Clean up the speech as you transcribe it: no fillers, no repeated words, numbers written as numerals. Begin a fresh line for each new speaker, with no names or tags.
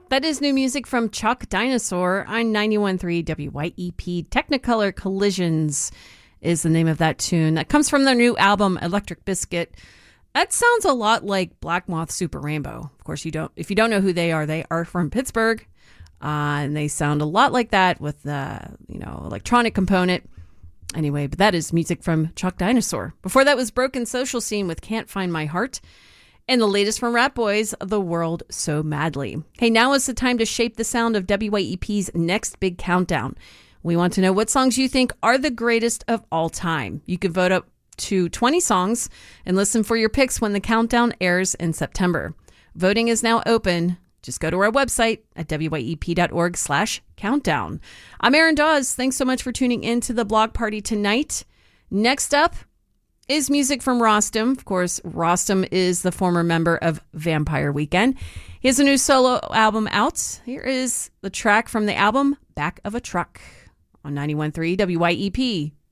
That is new music from Chuck Dinosaur on 91.3 WYEP. Technicolor Collisions is the name of that tune. That comes from their new album, Electric Biscuit. That sounds a lot like Black Moth Super Rainbow. Of course, if you don't know who they are from Pittsburgh. And they sound a lot like that with the, electronic component. Anyway, but that is music from Chuck Dinosaur. Before that was Broken Social Scene with Can't Find My Heart. And the latest from Rat Boys, The World So Madly. Hey, now is the time to shape the sound of WYEP's next big countdown. We want to know what songs you think are the greatest of all time. You can vote up to 20 songs and listen for your picks when the countdown airs in September. Voting is now open. Just go to our website at wyep.org/countdown. I'm Erin Dawes. Thanks so much for tuning in to the blog party tonight. Next up is music from Rostam. Of course, Rostam is the former member of Vampire Weekend. He has a new solo album out. Here is the track from the album, Back of a Truck, on 91.3 WYEP.